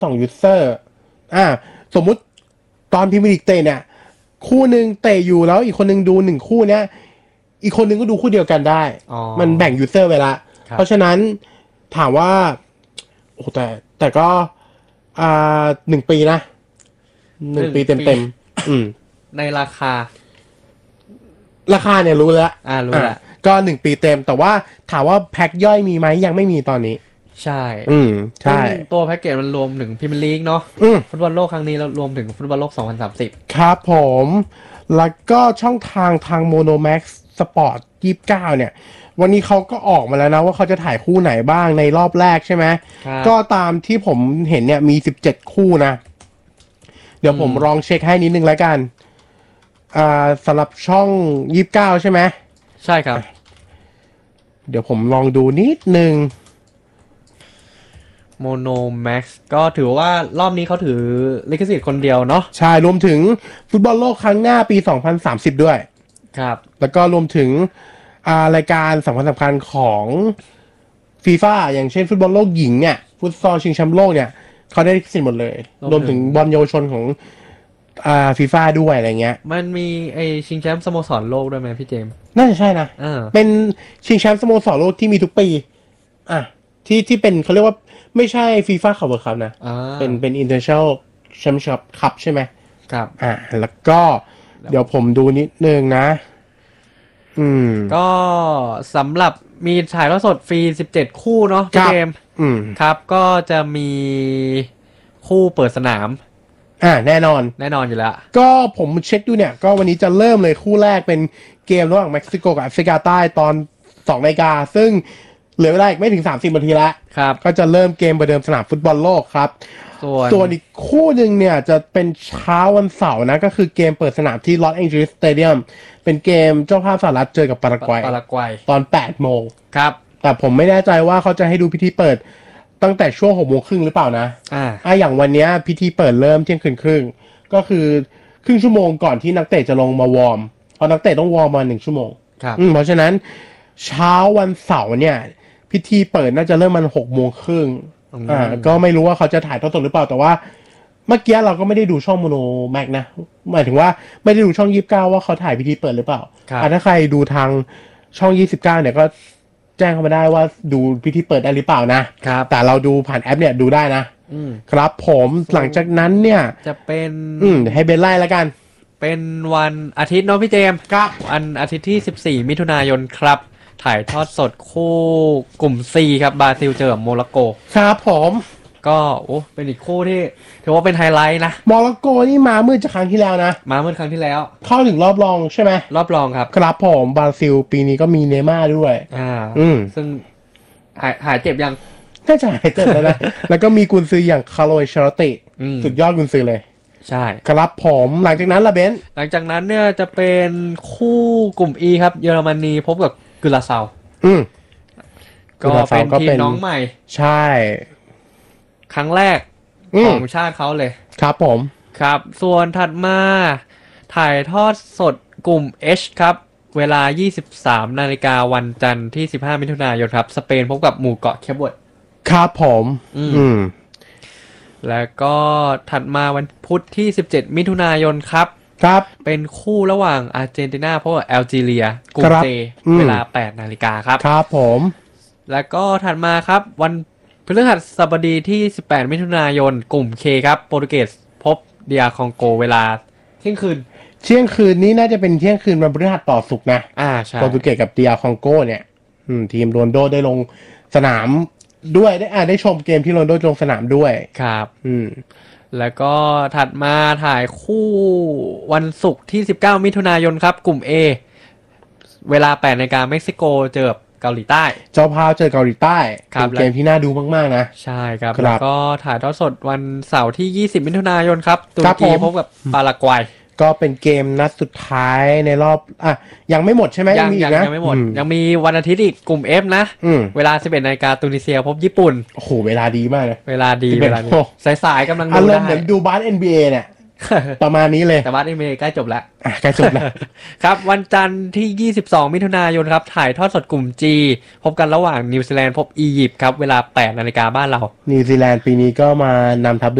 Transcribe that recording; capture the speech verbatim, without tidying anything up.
สองยูเซอร์อ่าสมมุติตอนพรีเมียร์ลีกเตะเนี่ยคู่หนึ่งเตะอยู่แล้วอีกคนนึงดูหนึ่งคู่เนี้ยอีกคนนึงก็ดูคู่เดียวกันได้มันแบ่งยูเซอร์ไว้ละเพราะฉะนั้นถามว่าโอ้แต่แต่ก็อ่าหนึ่งปีนะหนึ่งปีเต็มเต็มอืมในราคาราคาเนี่ยรู้แล้วอ่ารู้แล้วก็หนึ่งปีเต็มแต่ว่าถามว่าแพ็คย่อยมีไหมยังไม่มีตอนนี้ใช่อืมใช่ตัวแพ็คเกจมันรวมถึงพรีเมียร์ลีกเนาะฟุตบอลโลกครั้งนี้แล้วรวมถึงฟุตบอลโลกสองพันสามสิบครับผมแล้วก็ช่องทางทาง Monomax Sport ยี่สิบเก้าเนี่ยวันนี้เขาก็ออกมาแล้วนะว่าเขาจะถ่ายคู่ไหนบ้างในรอบแรกใช่ไหมก็ตามที่ผมเห็นเนี่ยมีสิบเจ็ดคู่นะเดี๋ยวผมลองเช็คให้นิดนึงแล้วกันอ่าสำหรับช่องยี่สิบเก้าใช่ไหมใช่ครับเดี๋ยวผมลองดูนิดนึง Monomax ก็ถือว่ารอบนี้เขาถือลิขสิทธิ์คนเดียวเนาะใช่รวมถึงฟุตบอลโลกครั้งหน้าปีสองพันสามสิบด้วยครับแล้วก็รวมถึงอ่ารายการสำคัญสำคัญของ FIFA อย่างเช่นฟุตบอลโลกหญิงเนี่ยฟุตซอลชิงแชมป์โลกเนี่ยเขาได้ลิขสิทธิ์หมดเลยรวมถึงบอลเยาวชนของอ่า FIFA ด้วยอะไรเงี้ยมันมีไอชิงแชมป์สโมสรโลกด้วยไหมพี่เจมส์น่าจะใช่นะเป็นชิงแชมป์สโมสรโลกที่มีทุกปีอ่ะที่ที่เป็นเขาเรียกว่าไม่ใช่ FIFA Cup World Cup นะเป็นเป็น International Championship Cup ใช่ไหมครับอ่ะแล้วก็เดี๋ยวผมดูนิดนึงนะอืมก็สำหรับมีถ่ายทอดสดฟรีสิบเจ็ดคู่เนาะพี่เจมส์อืมครับก็จะมีคู่เปิดสนามอ่าแน่นอนแน่นอนอยู่แล้วก็ผมเช็คดูเนี่ยก็วันนี้จะเริ่มเลยคู่แรกเป็นเกมระหว่างเม็กซิโกกับแอฟริกาใต้ตอนสองนาฬิกาซึ่งเหลือเวลาอีกไม่ถึงสามสิบนาทีแล้วครับก็จะเริ่มเกมประเดิมสนามฟุตบอลโลกครับส่วนส่วนอีกคู่หนึ่งเนี่ยจะเป็นเช้าวันเสาร์นะก็คือเกมเปิดสนามที่ลอสแองเจลิสสเตเดียมเป็นเกมเจ้าภาพสหรัฐเจอกับปารากวัยปารากวัยตอนแปดโมงครับแต่ผมไม่แน่ใจว่าเขาจะให้ดูพิธีเปิดตั้งแต่ช่วงหกโมงครึ่งหรือเปล่านะอ่าอ่าอย่างวันนี้พิธีเปิดเริ่มเที่ยงคืนครึ่งก็คือครึ่งชั่วโมงก่อนที่นักเตะจะลงมาวอร์มเพราะนักเตะต้องวอร์มมาหนึ่งชั่วโมงครับเพราะฉะนั้นเช้าวันเสาร์เนี่ยพิธีเปิดน่าจะเริ่มมันหกโมงครึ่งอ่าก็ไม่รู้ว่าเขาจะถ่ายทอดสดหรือเปล่าแต่ว่าเมื่อกี้เราก็ไม่ได้ดูช่องโมโนแม็กนะหมายถึงว่าไม่ได้ดูช่องยี่สิบเก้าว่าเขาถ่ายพิธีเปิดหรือเปล่าถ้าใครดูทางช่องยี่สิบเก้าเนี่ยก็แจ้งเข้ามาได้ว่าดูพิธีเปิดได้หรือเปล่านะแต่เราดูผ่านแอปเนี่ยดูได้นะครับผมหลังจากนั้นเนี่ยจะเป็นอืมให้เบนไล่แล้วกันเป็นวันอาทิตย์เนาะพี่เจมส์ครับวันอาทิตย์ที่สิบสี่มิถุนายนครับถ่ายทอดสดคู่กลุ่ม C ครับบราซิลเจอกับโมร็อกโกครับผมก็โอ้เป็นอีกคู่ที่ถือว่าเป็นไฮไลท์นะโมร็อกโกนี่มาเมื่อจากครั้งที่แล้วนะมาเมื่อครั้งที่แล้วเข้าถึงรอบรองใช่ไหมรอบรองครับครับผมบราซิลปีนี้ก็มีเนย์ม่าร์ด้วยอ่าอืมซึ่งหายหายเจ็บยังน่าจะหายเจ็บแล้วนะ แล้วก็มีกุนซืออย่างคาร์โลเชอร์ติสุดยอดกุนซือเลยใช่ครับผมหลังจากนั้นล่ะเบนหลังจากนั้นเนี่ยจะเป็นคู่กลุ่ม E ครับเยอรมนีพบกับกุราซาวอืมก็เป็นทีมน้องใหม่ใช่ครั้งแรกของชาติเขาเลยครับผมครับส่วนถัดมาถ่ายทอดสดกลุ่ม H ครับเวลา ยี่สิบสามนาฬิกาวันจันทร์ที่สิบห้ามิถุนายนครับสเปนพบกับหมู่เกาะเคปเวิร์ดครับผมอืมแล้วก็ถัดมาวันพุธที่สิบเจ็ดมิถุนายนครับครับเป็นคู่ระหว่างอาร์เจนตินาพบกับแอลจีเรียกลุ่ม J เวลาแปดนาฬิกาครับครับผมแล้วก็ถัดมาครับวันพฤหัสบดีที่สิบแปดมิถุนายนกลุ่ม K ครับโปรตุเกสพบเดียคองโกเวลาเที่ยงคืนเที่ยงคืนนี้น่าจะเป็นเที่ยงคืนวันพฤหัสต่อศุกร์นะอ่าใช่โปรตุเกสกับเดียคองโกเนี่ยทีมโรนโดได้ลงสนามด้วยได้อ่าได้ชมเกมที่โรนโดลงสนามด้วยครับอืมแล้วก็ถัดมาถ่ายคู่วันศุกร์ที่สิบเก้ามิถุนายนครับกลุ่ม A เวลาแปดนาฬิกาเม็กซิโกเจอกับเกาหลีใต้เจ้าภาพเจอเกาหลีใต้เป็นเกมที่น่าดูมากๆนะใช่ครับแล้วก็ถ่ายทอดสดวันเสาร์ที่ยี่สิบมิถุนายนครับตุรกีพบกับปารากวัยก็เป็นเกมนัดสุดท้ายในรอบอ่ะยังไม่หมดใช่ไหมยังยังยังไม่หมดยังมีวันอาทิตย์อีกกลุ่ม F นะเวลาสิบเอ็ดนาฬิกาตุนิเซียพบญี่ปุ่นโอ้โหเวลาดีมากเลยเวลาดีเวลาดีสายๆกำลังดูได้อารมณ์เหมือนดูบาส เอ็น บี เอ เนี่ยประมาณนี้เลยแต่ว่าอนิเมะใกล้จบแล้วอ่ะใกล้จบแล้วครับวันจันทร์ที่ ยี่สิบสอง มิถุนายนครับถ่ายทอดสดกลุ่ม G พบกันระหว่างนิวซีแลนด์พบอียิปต์ครับเวลา แปดนาฬิกาบ้านเรานิวซีแลนด์ปีนี้ก็มานำทัพ